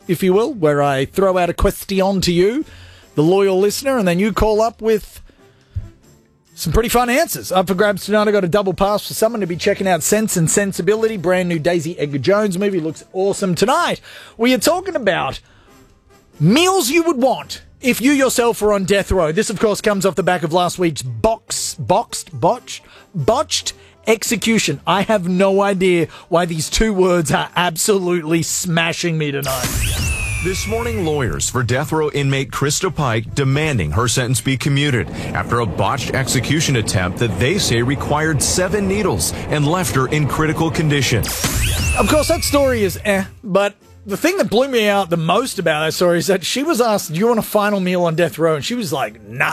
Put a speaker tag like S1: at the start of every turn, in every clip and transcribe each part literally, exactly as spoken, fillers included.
S1: if you will, where I throw out a question to you, the loyal listener, and then you call up with some pretty fun answers. Up for grabs tonight, I got a double pass for someone to be checking out Sense and Sensibility, brand new Daisy Edgar Jones movie. Looks awesome tonight. We are talking about meals you would want if you yourself were on death row. This, of course, comes off the back of last week's box, boxed, botched, botched execution. I have no idea why these two words are absolutely smashing me tonight.
S2: This morning, lawyers for death row inmate Krista Pike demanding her sentence be commuted after a botched execution attempt that they say required seven needles and left her in critical condition.
S1: Of course, that story is eh, but the thing that blew me out the most about that story is that she was asked, do you want a final meal on death row? And she was like, nah.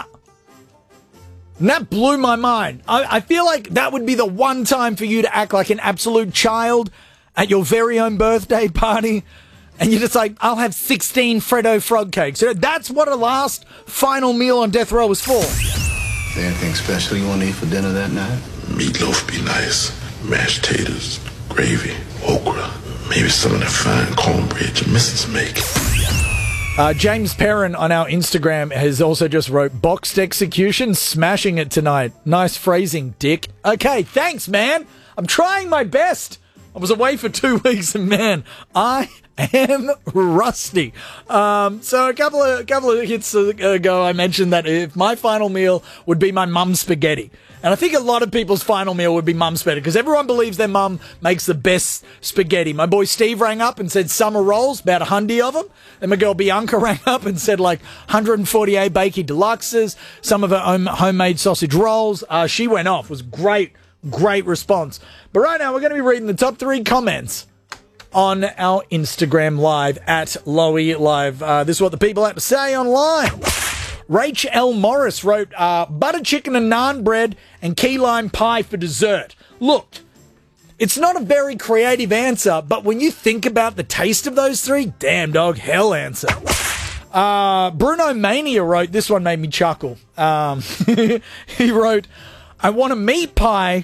S1: And that blew my mind. I, I feel like that would be the one time for you to act like an absolute child at your very own birthday party. And you're just like, I'll have sixteen Freddo frog cakes. So that's what a last final meal on death row was for.
S3: Is there anything special you want to eat for dinner that night?
S4: Meatloaf be nice. Mashed taters, gravy, okra, maybe some of that fine cornbread your missus make.
S1: Uh, James Perrin on our Instagram has also just wrote, boxed execution, smashing it tonight. Nice phrasing, Dick. Okay, thanks, man. I'm trying my best. I was away for two weeks and, man, I am rusty. Um, so a couple of a couple of hits ago, I mentioned that if my final meal would be my mum's spaghetti. And I think a lot of people's final meal would be mum's spaghetti because everyone believes their mum makes the best spaghetti. My boy Steve rang up and said summer rolls, about a hundred of them. Then my girl Bianca rang up and said like one hundred forty-eight Bakey Deluxes, some of her own homemade sausage rolls. Uh, she went off. It was great, great response. But right now we're going to be reading the top three comments on our Instagram Live at Lowy Live. Uh, this is what the people have to say online. Rach L. Morris wrote, uh, butter chicken and naan bread and key lime pie for dessert. Look, it's not a very creative answer, but when you think about the taste of those three, damn dog, hell answer. Uh, Bruno Mania wrote, this one made me chuckle. Um, he wrote, I want a meat pie,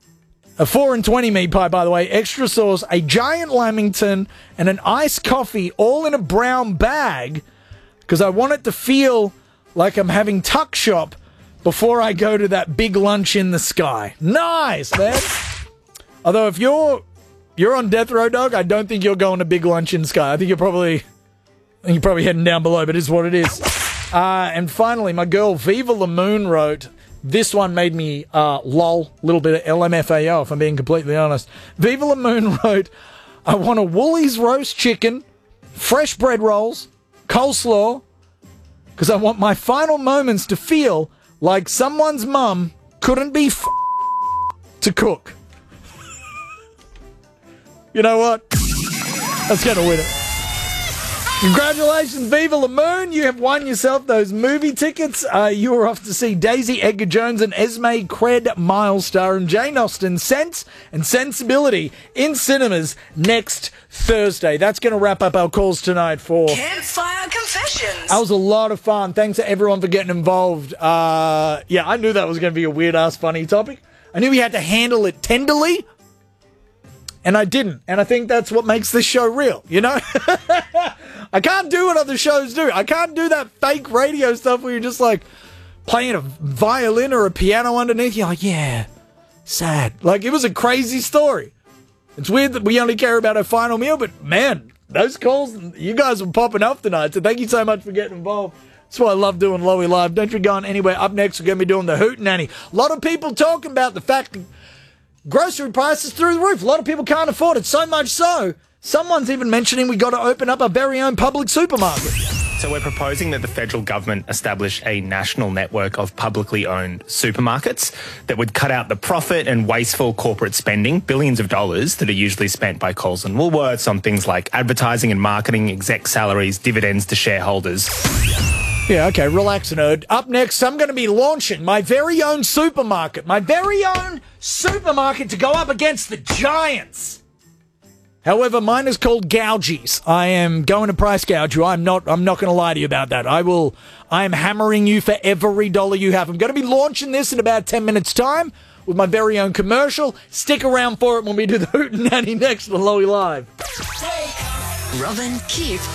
S1: a four and twenty meat pie, by the way, extra sauce, a giant lamington, and an iced coffee all in a brown bag because I want it to feel like I'm having tuck shop before I go to that big lunch in the sky. Nice, man. Although if you're you're on death row, dog, I don't think you're going to big lunch in the sky. I think you're probably I think you're probably heading down below, but it is what it is. Uh, and finally, my girl Viva La Moon wrote, this one made me uh, lol, a little bit of L M F A O if I'm being completely honest. Viva La Moon wrote, I want a Woolies roast chicken, fresh bread rolls, coleslaw, because I want my final moments to feel like someone's mum couldn't be f- to cook. You know what? That's going to win it. Congratulations, Viva La Moon. You have won yourself those movie tickets. Uh, you are off to see Daisy Edgar Jones and Esme Cred Miles starring Jane Austen, Sense and Sensibility in cinemas next Thursday. That's going to wrap up our calls tonight for
S5: Campfire Confessions.
S1: That was a lot of fun. Thanks to everyone for getting involved. Uh, yeah, I knew that was going to be a weird-ass funny topic. I knew we had to handle it tenderly, and I didn't. And I think that's what makes this show real, you know? I can't do what other shows do. I can't do that fake radio stuff where you're just like playing a violin or a piano underneath. You're like, yeah, sad. Like, it was a crazy story. It's weird that we only care about our final meal, but man, those calls, you guys were popping up tonight. So thank you so much for getting involved. That's why I love doing Lowy Live. Don't you go on anywhere. Up next, we're going to be doing the Hootenanny. A lot of people talking about the fact that grocery prices through the roof. A lot of people can't afford it. So much so, someone's even mentioning we got to open up our very own public supermarket.
S6: So we're proposing that the federal government establish a national network of publicly owned supermarkets that would cut out the profit and wasteful corporate spending, billions of dollars that are usually spent by Coles and Woolworths on things like advertising and marketing, exec salaries, dividends to shareholders.
S1: Yeah, okay, relax, nerd. Up next, I'm going to be launching my very own supermarket. My very own supermarket to go up against the giants. However, mine is called Gougies. I am going to price gouge you. I'm not I'm not going to lie to you about that. I will I am hammering you for every dollar you have. I'm going to be launching this in about ten minutes time with my very own commercial. Stick around for it when we do the Hootenanny next on Lowy Live.
S5: Robin, Keith